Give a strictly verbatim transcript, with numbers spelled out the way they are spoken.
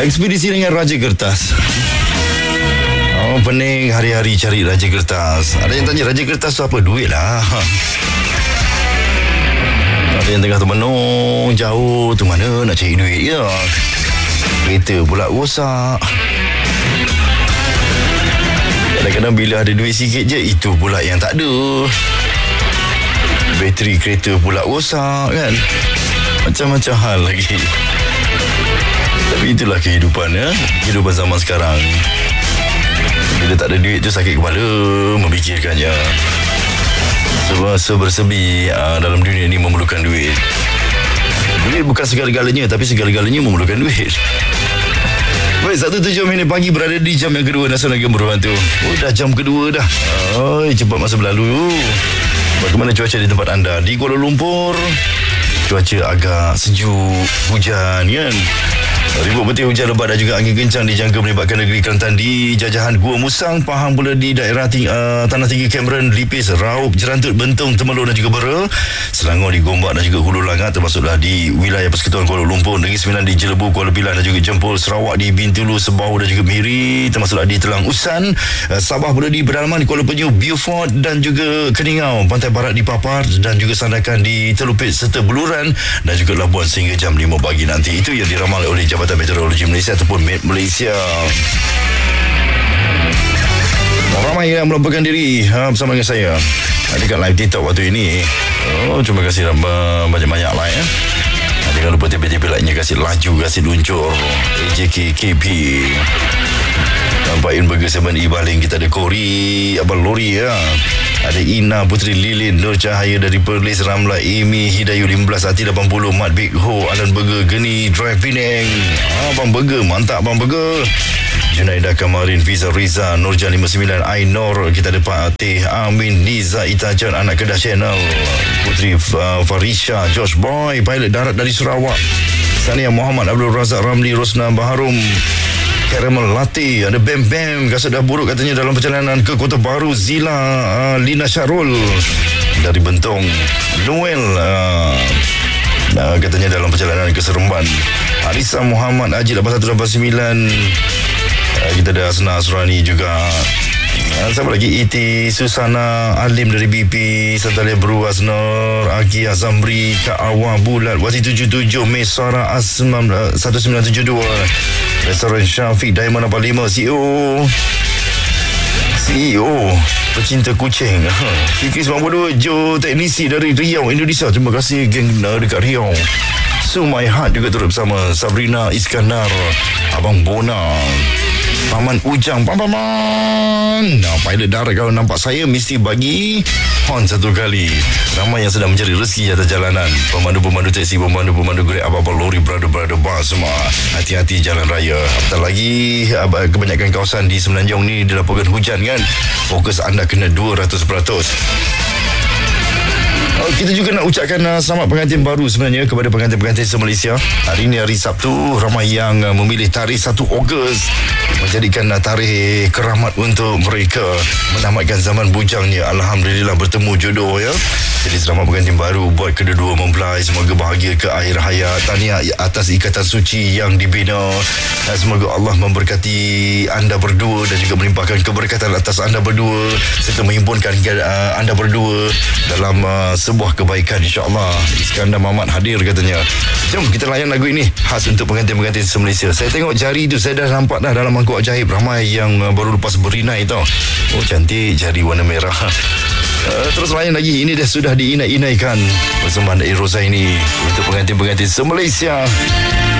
Ekspedisi dengan Raja Kertas. Oh, pening hari-hari cari Raja Kertas. Ada yang tanya Raja Kertas tu apa? Duit lah. Ada yang tengah termenung jauh tu, mana nak cari duit ya? Kereta pula rosak. Kadang-kadang bila ada duit sikit je, itu pula yang tak ada. Bateri kereta pula rosak kan. Macam-macam hal lagi. Tapi itulah kehidupan ya. Kehidupan zaman sekarang. Bila tak ada duit tu sakit kepala memikirkannya. Sebab sebersebi uh, dalam dunia ni memerlukan duit. Duit bukan segala-galanya, tapi segala-galanya memerlukan duit. Baik, satu tujuh minit pagi berada di jam yang kedua Nasional Game Berbantu. Oh, dah jam kedua dah. Oh, cepat masa berlalu. Bagaimana cuaca di tempat anda? Di Kuala Lumpur, cuaca agak sejuk, hujan kan? Ribut betul hujan lebat dan juga angin kencang dijangka melibatkan negeri Kelantan di jajahan Gua Musang, Pahang pula di daerah ting- uh, Tanah Tinggi Cameron, Lipis, Raup, Jerantut, Bentong, Temerloh dan juga Bera, Selangor di Gombak dan juga Hulu Langat, termasuklah di wilayah Persekutuan Kuala Lumpur, Negeri Sembilan di Jelebu, Kuala Pilah dan juga Jempol, Sarawak di Bintulu, Sebau dan juga Miri, termasuklah di Telang Usan, uh, Sabah pula di Pedalaman, di Kuala Penyu, Beaufort dan juga Keningau, Pantai Barat di Papar dan juga Sandakan di Telupit serta Beluran dan juga Labuan sehingga jam lima pagi nanti. Itu yang diramal oleh Jabatan Meteorologi Malaysia ataupun Met Malaysia. Ramai yang melaporkan diri ha, bersama dengan saya dekat live TikTok waktu ini. Oh, terima kasih banyak-banyak lah ya. Jangan lupa T P T P like-nya, kasih laju, kasih luncur. A J K K P Nampakin Burger seven E Baling. Kita ada Kori Abang Lori ya. Ada Ina Putri Lilin, Nur Cahaya dari Perlis, Ramla Amy Hidayu lima belas Hati lapan puluh, Mat Big Ho, Alan Burger, Geni Drive Penang. Ah, Abang Burger, mantap Abang Burger. Junaidah Kamarin, Fiza Riza, Nurjan lima sembilan, Ainor. Kita ada Pak Teh Amin, Niza Itajan, Anak Kedah Channel, Putri uh, Farisha, Josh Boy, pilot darat dari Sarawak, Sania Muhammad, Abdul Razak Ramli, Rosna Baharum, Caramel Latte, ada Bam Bam, kasut dah buruk katanya dalam perjalanan ke Kota Baru, Zila, uh, Lina Syarul dari Bentong, Noel uh, uh, katanya dalam perjalanan ke Seremban, Arisa Muhammad, Haji lapan satu lapan sembilan, uh, kita ada Asna Asrani juga. Uh, siapa lagi? Iti Susana Alim dari B P, Santalia Bru Asnor, Aki Azamri, Kak Awa Bulat, Wati tujuh tujuh, Mesara Asmam uh, satu sembilan tujuh dua, Restoran Syafiq, Diamond lapan lima, C E O C E O pecinta kucing, Fikri sembilan puluh dua, Jo teknisi dari Riau, Indonesia. Terima kasih geng dekat Riau. So My Heart juga turut bersama, Sabrina Iskandar, Abang Bona, Paman Ujang, Paman. Nah, pilot darat kalau nampak saya mesti bagi horn satu kali. Ramai yang sedang mencari rezeki atas jalanan. Pemandu-pemandu teksi, pemandu-pemandu Grab, apa-apa lori, brother-brother bus semua. Hati-hati jalan raya. Apatah lagi kebanyakan kawasan di Semenanjung ni dilaporkan hujan kan. Fokus anda kena dua ratus peratus. Oh, kita juga nak ucapkan uh, selamat pengantin baru sebenarnya kepada pengantin-pengantin se-Malaysia. Hari ini hari Sabtu, ramai yang uh, memilih tarikh satu Ogos menjadikan uh, tarikh keramat untuk mereka menamatkan zaman bujangnya. Alhamdulillah bertemu jodoh ya. Jadi selamat pengantin baru buat kedua-dua mempelai. Semoga bahagia ke akhir hayat. Tahniah atas ikatan suci yang dibina. Dan semoga Allah memberkati anda berdua dan juga melimpahkan keberkatan atas anda berdua serta menghimpunkan uh, anda berdua dalam uh, sebuah kebaikan insya-Allah. Iskandar Mamat hadir katanya. Jom kita layan lagu ini khas untuk pengantin-pengantin se-Malaysia. Saya tengok jari tu, saya dah nampak dah dalam mangkuk ajaib ramai yang uh, baru lepas berinai tau. Oh, cantik jari warna merah. Uh, terus layan lagi. Ini dah sudah diinai-inaikan persembahan dari Rosa ini untuk pengantin-pengantin se-Malaysia.